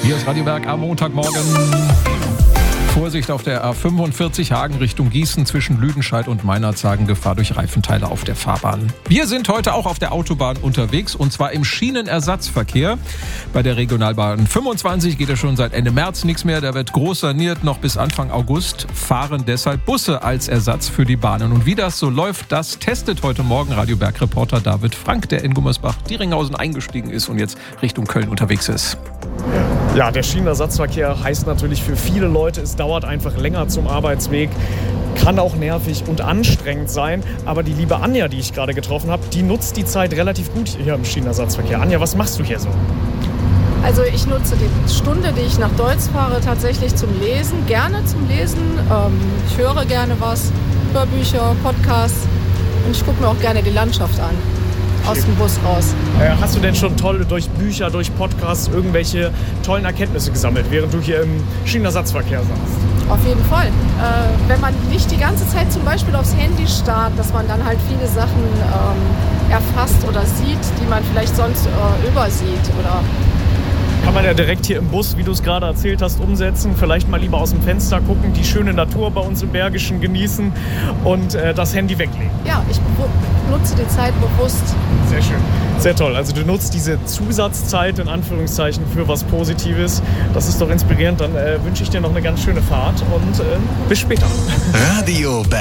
Hier ist Radio Berg am Montagmorgen. Vorsicht auf der A45 Hagen Richtung Gießen zwischen Lüdenscheid und Meinerzhagen. Gefahr durch Reifenteile auf der Fahrbahn. Wir sind heute auch auf der Autobahn unterwegs und zwar im Schienenersatzverkehr. Bei der Regionalbahn 25 geht es schon seit Ende März nichts mehr. Da wird groß saniert. Noch bis Anfang August fahren deshalb Busse als Ersatz für die Bahnen. Und wie das so läuft, das testet heute Morgen Radio Berg-Reporter David Frank, der in Gummersbach-Dieringhausen eingestiegen ist und jetzt Richtung Köln unterwegs ist. Ja, der Schienenersatzverkehr heißt natürlich für viele Leute, es dauert einfach länger zum Arbeitsweg, kann auch nervig und anstrengend sein. Aber die liebe Anja, die ich gerade getroffen habe, die nutzt die Zeit relativ gut hier im Schienenersatzverkehr. Anja, was machst du hier so? Also ich nutze die Stunde, die ich nach Deutz fahre, tatsächlich zum Lesen, gerne zum Lesen. Ich höre gerne was, Hörbücher, Podcasts und ich gucke mir auch gerne die Landschaft an. Aus dem Bus raus. Hast du denn schon durch Bücher, durch Podcasts irgendwelche tollen Erkenntnisse gesammelt, während du hier im Schienenersatzverkehr saßt? Auf jeden Fall. Wenn man nicht die ganze Zeit zum Beispiel aufs Handy starrt, dass man dann halt viele Sachen erfasst oder sieht, die man vielleicht sonst übersieht. Oder kann man ja direkt hier im Bus, wie du es gerade erzählt hast, umsetzen. Vielleicht mal lieber aus dem Fenster gucken, die schöne Natur bei uns im Bergischen genießen und das Handy weglegen. Ja, ich nutze die Zeit bewusst. Sehr schön. Sehr toll. Also du nutzt diese Zusatzzeit in Anführungszeichen für was Positives. Das ist doch inspirierend. Dann wünsche ich dir noch eine ganz schöne Fahrt und bis später. Radio Berg.